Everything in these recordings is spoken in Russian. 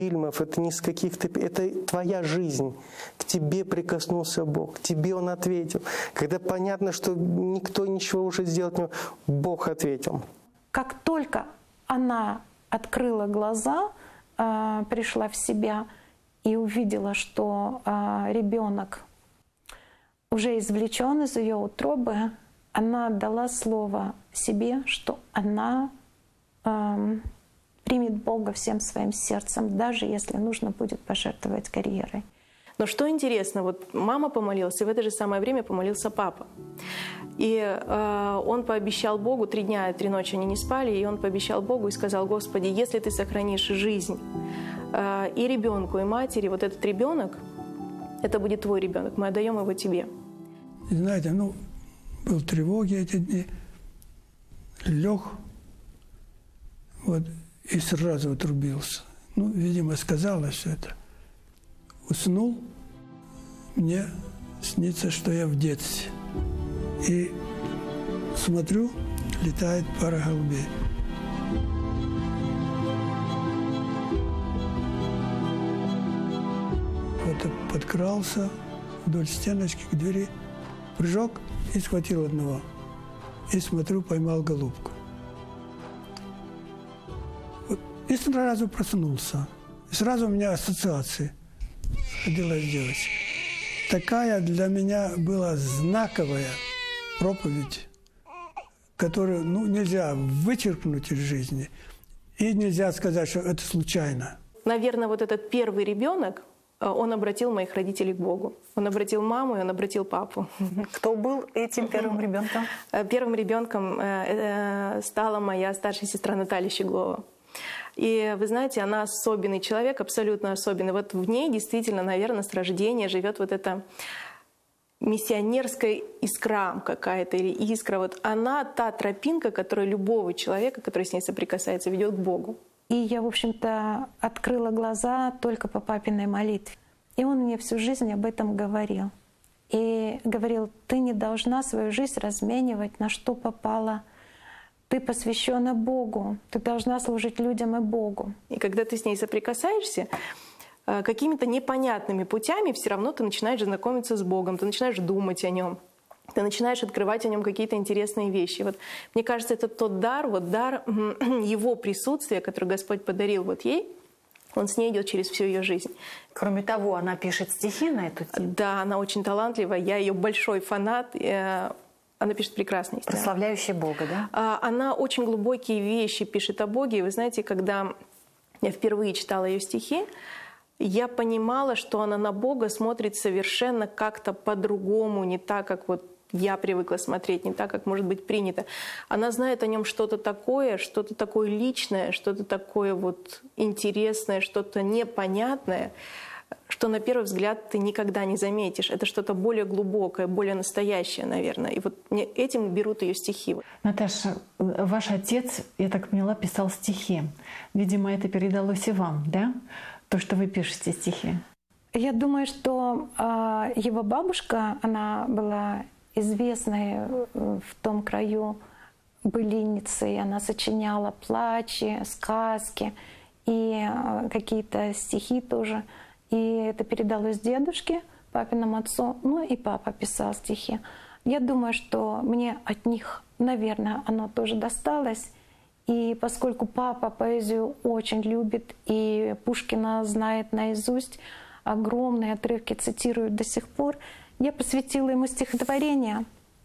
фильмов, это не с каких-то... Это твоя жизнь. К тебе прикоснулся Бог, к тебе Он ответил. Когда понятно, что никто ничего уже сделать не может, Бог ответил. Как только она открыла глаза, пришла в себя и увидела, что ребенок уже извлечен из ее утробы, она дала слово себе, что она примет Бога всем своим сердцем, даже если нужно будет пожертвовать карьерой. Но что интересно, вот мама помолилась, и в это же самое время помолился папа. И он пообещал Богу, 3 дня и 3 ночи они не спали, и он пообещал Богу и сказал: Господи, если Ты сохранишь жизнь и ребенку, и матери, вот этот ребенок, это будет Твой ребенок, мы отдаем его Тебе. И знаете, был в тревоге эти дни, лег, вот, и сразу отрубился. Видимо, сказалось все это. Уснул, мне снится, что я в детстве. И смотрю, летает пара голубей. Вот подкрался вдоль стеночки к двери, прыжок и схватил одного. И смотрю, поймал голубку. И сразу проснулся. И сразу у меня ассоциации родилась девочка. Такая для меня была знаковая проповедь, которую нельзя вычеркнуть из жизни. И нельзя сказать, что это случайно. Наверное, вот этот первый ребенок, он обратил моих родителей к Богу. Он обратил маму, и он обратил папу. Кто был этим первым ребенком? Первым ребенком стала моя старшая сестра Наталья Щеглова. И вы знаете, она особенный человек, абсолютно особенный. Вот в ней действительно, наверное, с рождения живет вот эта миссионерская искра какая-то, или искра. Вот она та тропинка, которая любого человека, который с ней соприкасается, ведет к Богу. И я, в общем-то, открыла глаза только по папиной молитве. И он мне всю жизнь об этом говорил. И говорил: ты не должна свою жизнь разменивать на что попало. Ты посвящена Богу, ты должна служить людям и Богу. И когда ты с ней соприкасаешься, какими-то непонятными путями все равно ты начинаешь знакомиться с Богом, ты начинаешь думать о Нем, ты начинаешь открывать о Нем какие-то интересные вещи. Вот, мне кажется, это тот дар, дар Его присутствия, который Господь подарил ей, Он с ней идет через всю ее жизнь. Кроме того, она пишет стихи на эту тему. Да, она очень талантлива, я ее большой фанат. Она пишет прекрасные стихи. Прославляющие Бога, да? Она очень глубокие вещи пишет о Боге. И вы знаете, когда я впервые читала ее стихи, я понимала, что она на Бога смотрит совершенно как-то по-другому, не так, как вот я привыкла смотреть, не так, как может быть принято. Она знает о Нем что-то такое личное, что-то такое вот интересное, что-то непонятное, что на первый взгляд ты никогда не заметишь. Это что-то более глубокое, более настоящее, наверное. И вот этим берут ее стихи. Наташа, ваш отец, я так поняла, писал стихи. Видимо, это передалось и вам, да? То, что вы пишете стихи. Я думаю, что его бабушка, она была известной в том краю былинницей. Она сочиняла плачи, сказки и какие-то стихи тоже. И это передалось дедушке, папиному отцу, и папа писал стихи. Я думаю, что мне от них, наверное, оно тоже досталось. И поскольку папа поэзию очень любит, и Пушкина знает наизусть, огромные отрывки цитируют до сих пор, я посвятила ему стихотворение,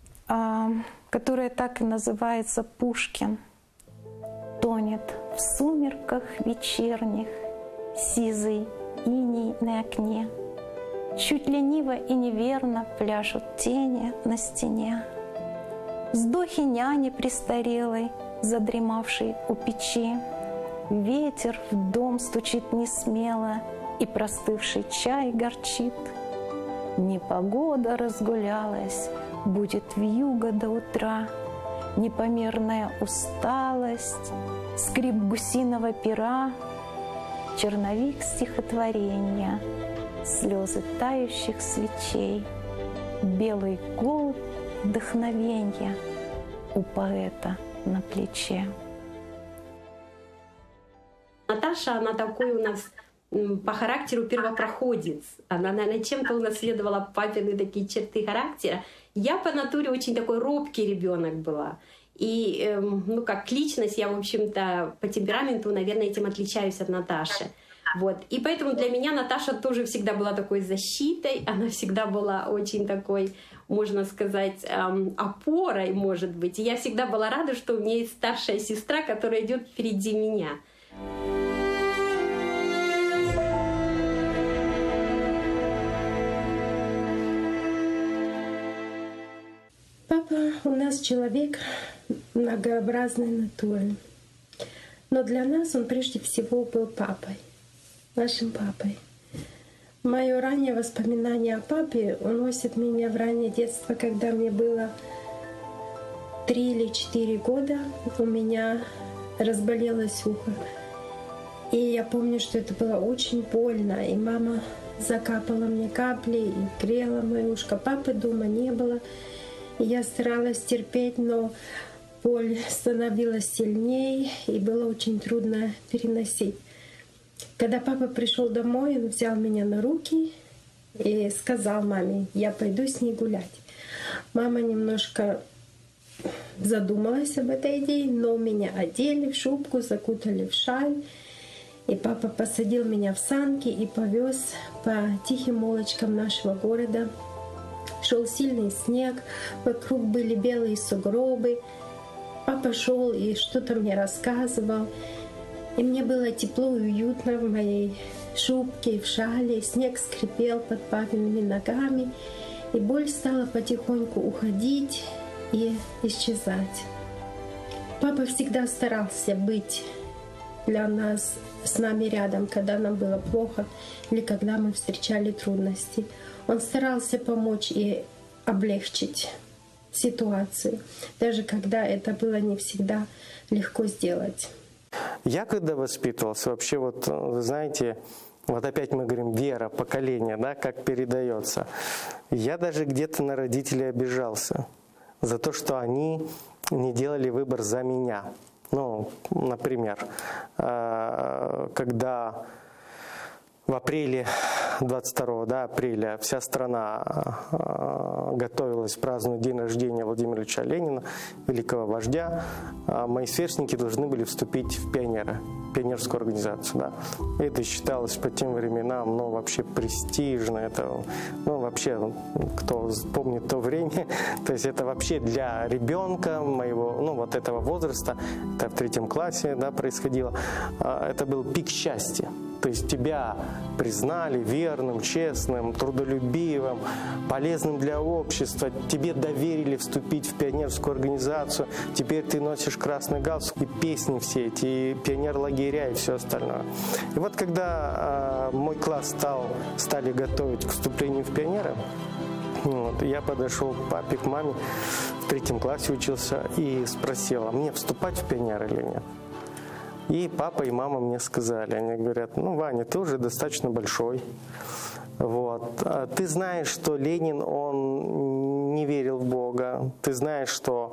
которое так и называется «Пушкин». Тонет в сумерках вечерних сизый иней на окне, чуть лениво и неверно пляшут тени на стене. Вздохи няни престарелой, задремавшей у печи, ветер в дом стучит несмело, и простывший чай горчит. Непогода разгулялась, будет вьюга до утра, непомерная усталость, скрип гусиного пера, черновик стихотворения, слезы тающих свечей, белый голубь вдохновенья у поэта на плече. Наташа, она такой у нас по характеру первопроходец. Она, наверное, чем-то унаследовала папины такие черты характера. Я по натуре очень такой робкий ребенок была. И, ну, как личность, я, в общем-то, по темпераменту, наверное, этим отличаюсь от Наташи. Вот. И поэтому для меня Наташа тоже всегда была такой защитой. Она всегда была очень такой, можно сказать, опорой, может быть. И я всегда была рада, что у меня есть старшая сестра, которая идет впереди меня. Папа у нас человек многообразной натуры. Но для нас он прежде всего был папой, нашим папой. Мое раннее воспоминание о папе уносит меня в раннее детство, когда мне было 3 или 4 года. У меня разболелось ухо. И я помню, что это было очень больно. И мама закапала мне капли и грела мое ушко. Папы дома не было. И я старалась терпеть, но боль становилась сильнее, и было очень трудно переносить. Когда папа пришел домой, он взял меня на руки и сказал маме: я пойду с ней гулять. Мама немножко задумалась об этой идее, но меня одели в шубку, закутали в шаль. И папа посадил меня в санки и повез по тихим улочкам нашего города. Шел сильный снег, вокруг были белые сугробы. Папа шел и что-то мне рассказывал. И мне было тепло и уютно в моей шубке, в шале. Снег скрипел под папиными ногами. И боль стала потихоньку уходить и исчезать. Папа всегда старался быть для нас, с нами рядом, когда нам было плохо или когда мы встречали трудности. Он старался помочь и облегчить ситуацию, даже когда это было не всегда легко сделать. Я когда воспитывался, вообще вот, вы знаете, вот опять мы говорим, вера, поколение, да, как передается. Я даже где-то на родителей обижался за то, что они не делали выбор за меня. Ну, например, когда в апреле, 22 апреля, вся страна готовилась праздновать день рождения Владимира Ильича Ленина, великого вождя, мои сверстники должны были вступить в пионерскую организацию. Да. Это считалось по тем временам, ну, вообще престижно. Это, ну, вообще, кто помнит то время, то есть это вообще для ребенка моего, ну, вот этого возраста, это в 3 классе, да, происходило, это был пик счастья. То есть тебя признали верным, честным, трудолюбивым, полезным для общества. Тебе доверили вступить в пионерскую организацию. Теперь ты носишь красный галстук, и песни все эти, и пионер-лагеря, и все остальное. И вот когда мой класс стали готовить к вступлению в пионеры, вот, я подошел к папе, к маме, в 3 классе учился, и спросил: а мне вступать в пионеры или нет? И папа и мама мне сказали, они говорят: ну, Ваня, ты уже достаточно большой. Вот. Ты знаешь, что Ленин, он не верил в Бога. Ты знаешь, что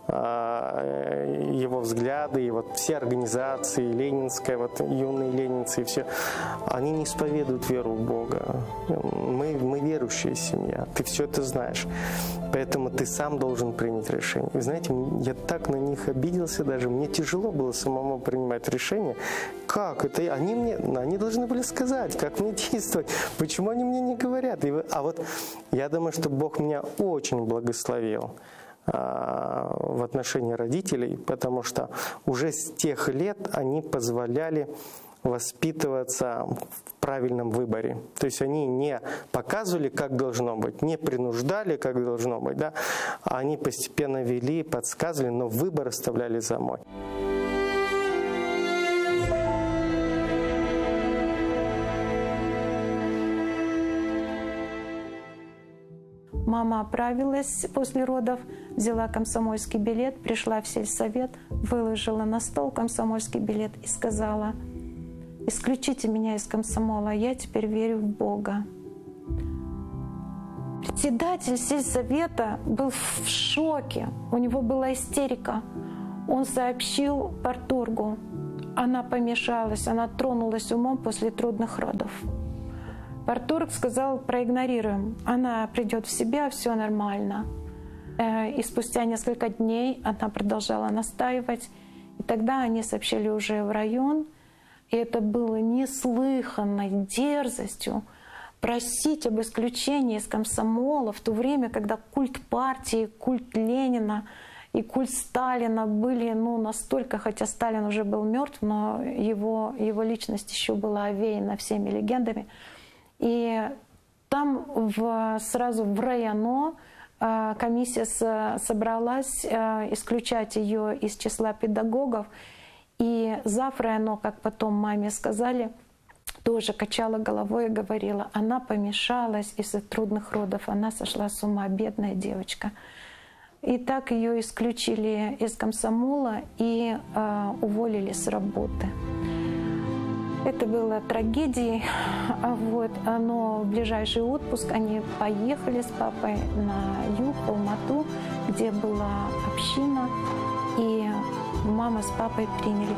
его взгляды, и вот все организации, ленинская, вот юные ленинцы, и все, они не исповедуют веру в Бога. Мы верующая семья, ты все это знаешь. Поэтому ты сам должен принять решение. И знаете, я так на них обиделся даже, мне тяжело было самому принимать решение. Как это? Они должны были сказать, как мне действовать. Почему они мне не говорят? А вот я думаю, что Бог меня очень благословил в отношении родителей, потому что уже с тех лет они позволяли воспитываться в правильном выборе. То есть они не показывали, как должно быть, не принуждали, как должно быть, да? Они постепенно вели, подсказывали, но выбор оставляли за мной. Мама оправилась после родов, взяла комсомольский билет, пришла в сельсовет, выложила на стол комсомольский билет и сказала: исключите меня из комсомола, я теперь верю в Бога. Председатель сельсовета был в шоке, у него была истерика. Он сообщил парторгу: она помешалась, она тронулась умом после трудных родов. Парторг сказал, проигнорируем, она придет в себя, все нормально. И спустя несколько дней она продолжала настаивать. И тогда они сообщили уже в район, и это было неслыханной дерзостью просить об исключении из комсомола в то время, когда культ партии, культ Ленина и культ Сталина были настолько, хотя Сталин уже был мертв, но его личность еще была овеяна всеми легендами. И там сразу в районо комиссия собралась исключать ее из числа педагогов. И зав. Районо, как потом маме сказали, тоже качала головой и говорила, она помешалась из-за трудных родов, она сошла с ума, бедная девочка. И так ее исключили из комсомола и уволили с работы. Это было трагедией, но в ближайший отпуск они поехали с папой на юг, в Алмату, где была община, и мама с папой приняли